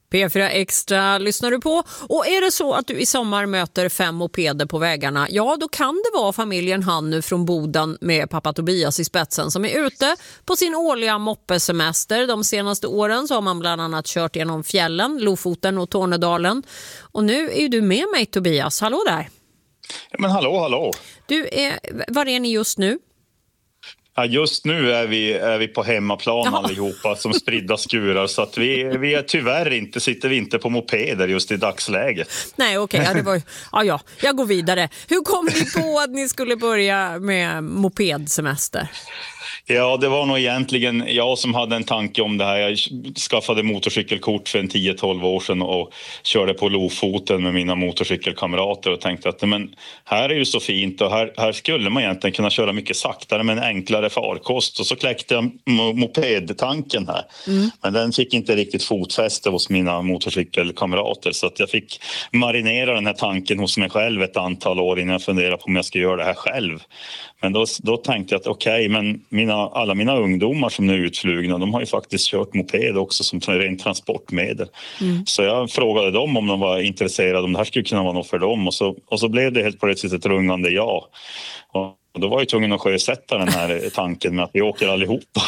P4 Extra lyssnar du på. Och är det så att du i sommar möter 5 mopeder på vägarna, ja då kan det vara familjen Hannu från Boden med pappa Tobias i spetsen som är ute på sin årliga moppesemester. De senaste åren så har man bland annat kört genom fjällen, Lofoten och Tornedalen. Och nu är ju du med mig, Tobias. Hallå där! Men hallå! Var är ni just nu? Ja, just nu är vi på hemmaplan allihopa som spridda skurar, så att vi är tyvärr inte, sitter vi inte på mopeder just i dagsläget. Nej, okej. Jag går vidare. Hur kom ni på att ni skulle börja med mopedsemester? Ja, det var nog egentligen jag som hade en tanke om det här. Jag skaffade motorcykelkort för 10-12 år sedan och körde på Lofoten med mina motorcykelkamrater och tänkte att men här är ju så fint och här skulle man egentligen kunna köra mycket saktare med en enklare farkost. Och så kläckte jag mopedtanken här. Men den fick inte riktigt fotfäste hos mina motorcykelkamrater, så att jag fick marinera den här tanken hos mig själv ett antal år innan jag funderade på om jag ska göra det här själv. Men då tänkte jag att okej, men alla mina ungdomar som nu är utflugna, de har ju faktiskt kört moped också som rent transportmedel. Så jag frågade dem om de var intresserade, om det här skulle kunna vara något för dem. Och så blev det helt plötsligt ett rungande ja. Och då var jag tvungen att sjösätta den här tanken med att vi åker allihopa.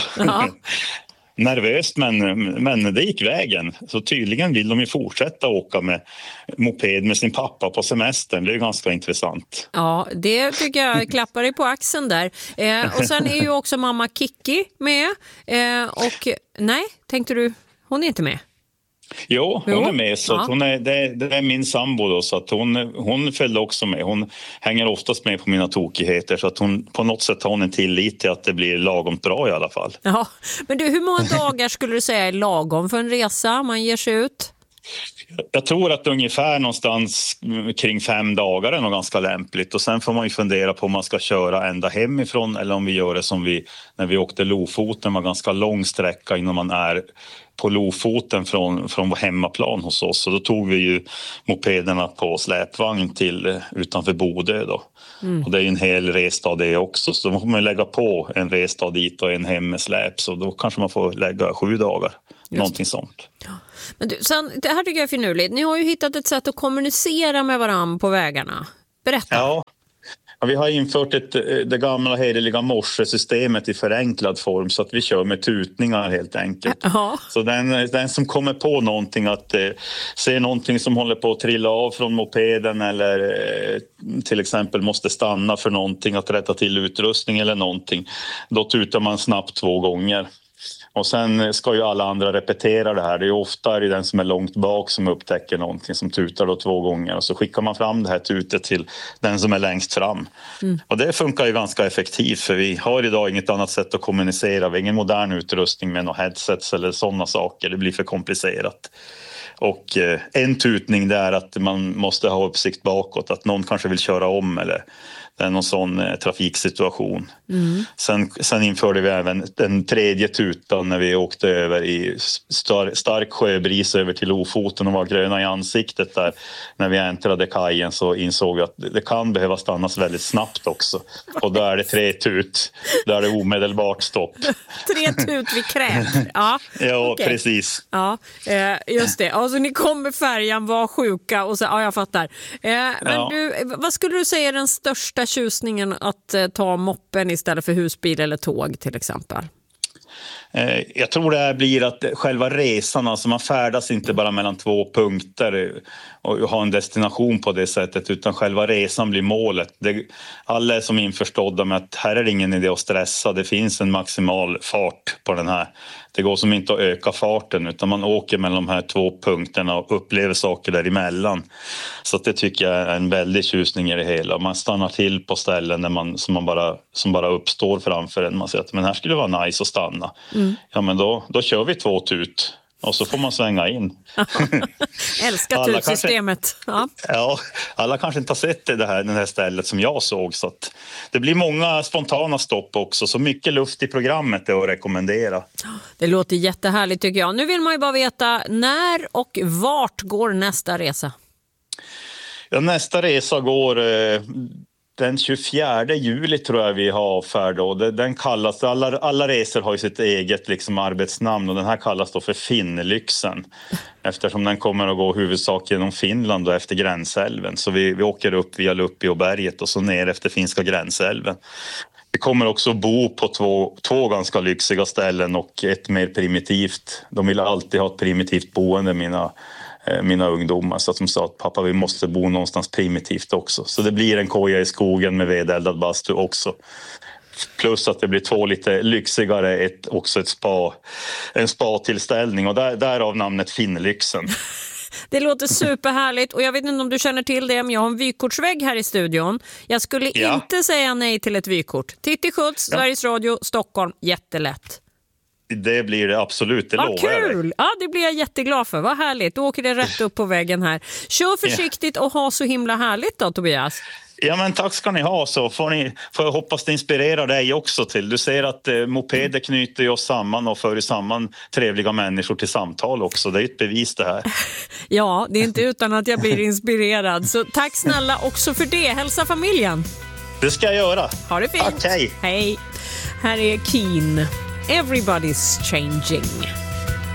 Nervöst, men det gick vägen. Så tydligen vill de ju fortsätta åka med moped med sin pappa på semestern. Det är ju ganska intressant. Ja, det tycker jag klappar dig på axeln där. Och sen är ju också mamma Kiki med. Och nej, tänkte du, hon är inte med? Jo, hon är med, så att det är min sambo då, så att hon följde också med. Hon hänger oftast med på mina tokigheter, så att hon på något sätt har hon en tillit till att det blir lagom bra i alla fall. Ja, men du, hur många dagar skulle du säga är lagom för en resa man ger sig ut? Jag tror att ungefär någonstans kring 5 dagar är nog ganska lämpligt, och sen får man ju fundera på om man ska köra ända hemifrån eller om vi gör det som när vi åkte Lofoten, var ganska lång sträcka innan man är på Lofoten från vår hemmaplan hos oss. Så då tog vi ju mopederna på släpvagn till utanför Bodö då. Och det är ju en hel resdag det också, så då får man lägga på en resdag dit och en hem med släp, så då kanske man får lägga 7 dagar. Någonting sånt. Ja. Men du, sen, det här tycker jag är finurligt. Ni har ju hittat ett sätt att kommunicera med varandra på vägarna. Berätta. Ja, vi har infört det gamla hederliga morsesystemet i förenklad form, så att vi kör med tutningar helt enkelt. Ja. Så den som kommer på någonting, att se någonting som håller på att trilla av från mopeden, eller till exempel måste stanna för någonting, att rätta till utrustning eller någonting, då tutar man snabbt 2 gånger. Och sen ska ju alla andra repetera det här. Det är ju ofta den som är långt bak som upptäcker någonting, som tutar då 2 gånger. Och så skickar man fram det här tutet till den som är längst fram. Och det funkar ju ganska effektivt, för vi har idag inget annat sätt att kommunicera. Vi har ingen modern utrustning med några headsets eller sådana saker. Det blir för komplicerat. Och en tutning det är att man måste ha uppsikt bakåt. Att någon kanske vill köra om, eller det är någon sån trafiksituation. Sen införde vi även den 3:e tutan när vi åkte över i stark sjöbris över till Lofoten och var gröna i ansiktet där. När vi äntrade kajen så insåg vi att det kan behöva stannas väldigt snabbt också. Och då är det 3 tut. Då är det omedelbart stopp. 3 tut vid kräk. Ja, okay. Precis. Ja, just det. Alltså ni kom med färjan, var sjuka och så, ja, jag fattar. Men du, vad skulle du säga är den största tjusningen att ta moppen istället för husbil eller tåg till exempel? Jag tror det här blir att själva resan, alltså man färdas inte bara mellan 2 punkter och har en destination på det sättet, utan själva resan blir målet. Alla är som införstådda med att här är det ingen idé att stressa, det finns en maximal fart på den här. Det går som inte att öka farten, utan man åker mellan de här 2 punkterna och upplever saker däremellan. Så att det tycker jag är en väldig tjusning i det hela. Man stannar till på ställen där som bara uppstår framför en. Man säger att men här skulle det vara nice att stanna. Ja, men då kör vi 2 tut. Och så får man svänga in. Älskar tutsystemet. Ja, alla kanske inte har sett det här stället som jag såg. Så att det blir många spontana stopp också. Så mycket luft i programmet är att rekommendera. Det låter jättehärligt tycker jag. Nu vill man ju bara veta när och vart går nästa resa? Ja, nästa resa går Den 24 juli tror jag vi har avfärd då. Den kallas, alla resor har ju sitt eget liksom arbetsnamn och den här kallas då för Finnlyxen. Eftersom den kommer att gå huvudsak genom Finland och efter gränsälven. Så vi åker upp via Luppioberget och så ner efter finska gränsälven. Vi kommer också bo på två ganska lyxiga ställen och ett mer primitivt. De vill alltid ha ett primitivt boende, mina ungdomar. Så att de sa att pappa, vi måste bo någonstans primitivt också. Så det blir en koja i skogen med vedeldad bastu också. Plus att det blir 2 lite lyxigare, en spa-tillställning. Och därav namnet Finnlyxen. Det låter superhärligt och jag vet inte om du känner till det, men jag har en vykortsvägg här i studion. Jag skulle inte säga nej till ett vykort. Titti Schultz, Sveriges Radio, Stockholm, jättelätt. Det blir det absolut, det lovar jag. Vad kul! Ja, det blir jag jätteglad för. Vad härligt, då åker det rätt upp på väggen här. Kör försiktigt och ha så himla härligt då, Tobias. Ja, men tack ska ni ha, så får jag hoppas det inspirerar dig också till. Du ser att mopeder knyter oss samman och för samman trevliga människor till samtal också. Det är ett bevis det här. Ja, det är inte utan att jag blir inspirerad. Så tack snälla också för det. Hälsa familjen. Det ska jag göra. Ha det fint. Tack, hej. Hej. Här är Keen. Everybody's changing.